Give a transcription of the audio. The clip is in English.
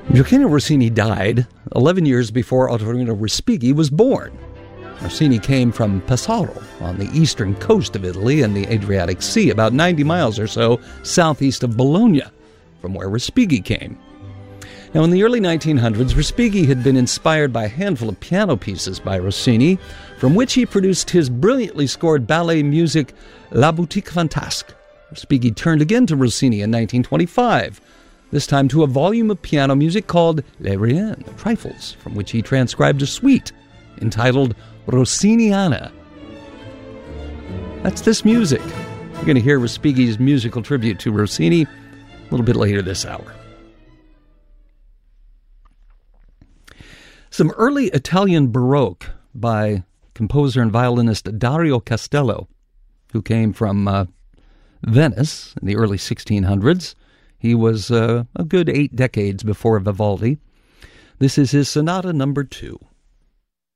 Gioacchino Rossini died 11 years before Ottorino Respighi was born. Rossini came from Pesaro on the eastern coast of Italy in the Adriatic Sea, about 90 miles or so southeast of Bologna, from where Respighi came. Now, in the early 1900s, Respighi had been inspired by a handful of piano pieces by Rossini, from which he produced his brilliantly scored ballet music La Boutique Fantasque. Respighi turned again to Rossini in 1925, this time to a volume of piano music called Les Riens, Trifles, from which he transcribed a suite entitled Rossiniana. That's this music. You're going to hear Respighi's musical tribute to Rossini a little bit later this hour. Some early Italian Baroque by composer and violinist Dario Castello, who came from Venice in the early 1600s. He was a good 8 decades before Vivaldi. This is his Sonata Number 2.